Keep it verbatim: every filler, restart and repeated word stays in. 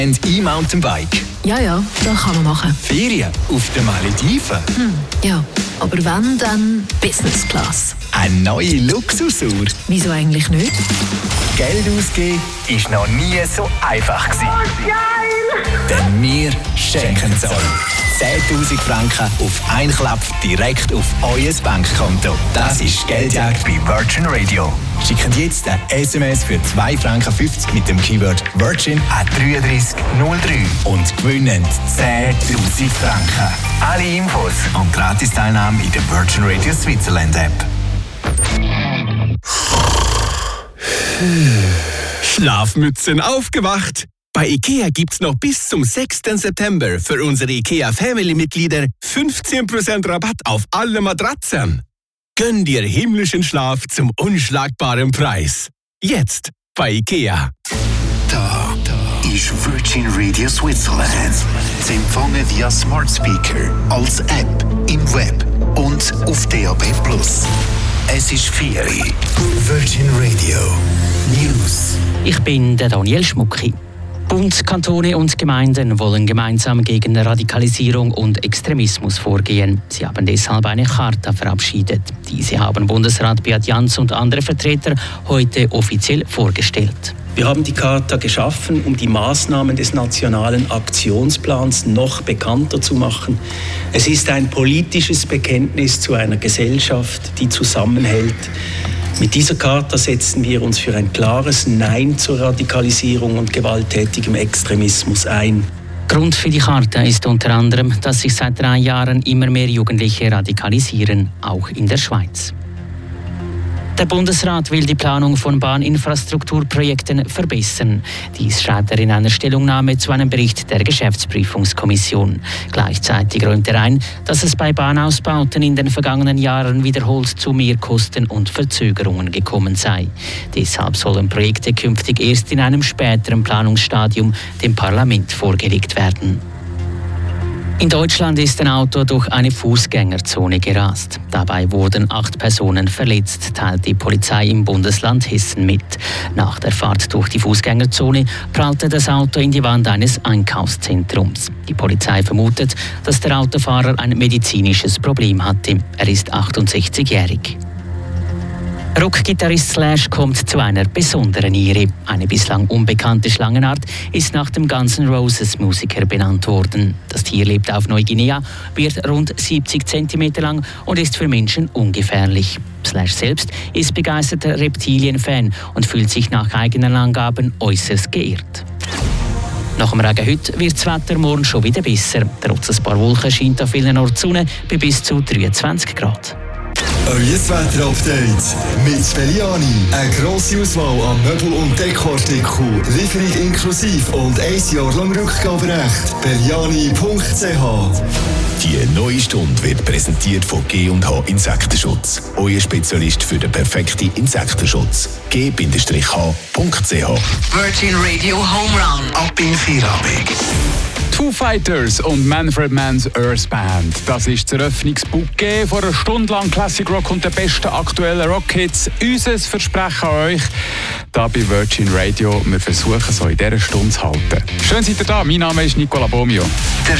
E-Mountainbike. Ja, ja, das kann man machen. Ferien auf den Malediven. Hm, ja, aber wenn, dann Business Class. Eine neue Luxusuhr. Wieso eigentlich nicht? Geld ausgeben ist noch nie so einfach gewesen. Oh, geil! Denn wir schenken es euch. zehntausend Franken auf einen Klapp direkt auf euer Bankkonto. Das ist Geldjagd bei Virgin Radio. Schickt jetzt ein S M S für zwei Franken fünfzig mit dem Keyword Virgin an drei drei null drei und gewinnen zehntausend Franken. Alle Infos und Gratis-Teilnahme in der Virgin Radio Switzerland App. Schlafmützen aufgewacht! Bei IKEA gibt's noch bis zum sechsten September für unsere IKEA Family-Mitglieder fünfzehn Prozent Rabatt auf alle Matratzen. Gönn dir himmlischen Schlaf zum unschlagbaren Preis. Jetzt bei IKEA. Da, da ist Virgin Radio Switzerland. Zu empfangen via Smart Speaker, als App, im Web und auf D A B plus. Es ist vier Uhr. Virgin Radio News. Ich bin der Daniel Schmucki. Bund, Kantone und Gemeinden wollen gemeinsam gegen Radikalisierung und Extremismus vorgehen. Sie haben deshalb eine Charta verabschiedet. Diese haben Bundesrat Beat Jans und andere Vertreter heute offiziell vorgestellt. Wir haben die Charta geschaffen, um die Maßnahmen des Nationalen Aktionsplans noch bekannter zu machen. Es ist ein politisches Bekenntnis zu einer Gesellschaft, die zusammenhält. Mit dieser Charta setzen wir uns für ein klares Nein zur Radikalisierung und gewalttätigem Extremismus ein. Grund für die Charta ist unter anderem, dass sich seit drei Jahren immer mehr Jugendliche radikalisieren, auch in der Schweiz. Der Bundesrat will die Planung von Bahninfrastrukturprojekten verbessern. Dies schreibt er in einer Stellungnahme zu einem Bericht der Geschäftsprüfungskommission. Gleichzeitig räumt er ein, dass es bei Bahnausbauten in den vergangenen Jahren wiederholt zu Mehrkosten und Verzögerungen gekommen sei. Deshalb sollen Projekte künftig erst in einem späteren Planungsstadium dem Parlament vorgelegt werden. In Deutschland ist ein Auto durch eine Fußgängerzone gerast. Dabei wurden acht Personen verletzt, teilt die Polizei im Bundesland Hessen mit. Nach der Fahrt durch die Fußgängerzone prallte das Auto in die Wand eines Einkaufszentrums. Die Polizei vermutet, dass der Autofahrer ein medizinisches Problem hatte. Er ist achtundsechzigjährig. Rockgitarrist Slash kommt zu einer besonderen Ehre. Eine bislang unbekannte Schlangenart ist nach dem Guns N' Roses Musiker benannt worden. Das Tier lebt auf Neuguinea, wird rund siebzig Zentimeter lang und ist für Menschen ungefährlich. Slash selbst ist begeisterter Reptilien-Fan und fühlt sich nach eigenen Angaben äußerst geehrt. Nach dem Regen heute wird das Wetter morgen schon wieder besser. Trotz ein paar Wolken scheint an vielen Orten die Sonne bei bis zu dreiundzwanzig Grad. Euer Wetter-Update mit Belliani. Eine grosse Auswahl an Möbel- und Dekoartikeln. Lieferung inklusive und ein Jahr lang Rückgaberecht. Belliani punkt c h. Die neue Stunde wird präsentiert von G und H Insektenschutz. Euer Spezialist für den perfekten Insektenschutz. G H punkt c h. Virgin Radio Home Run. Ab in Feierabend. Foo Fighters und Manfred Mann's Earth Band. Das ist das Eröffnungsbouquet vor einer Stunde lang Classic Rock und den besten aktuellen Rockhits. Unser Versprechen an euch, da bei Virgin Radio. Wir versuchen es euch in dieser Stunde zu halten. Schön seid ihr da. Mein Name ist Nicola Bomio. Der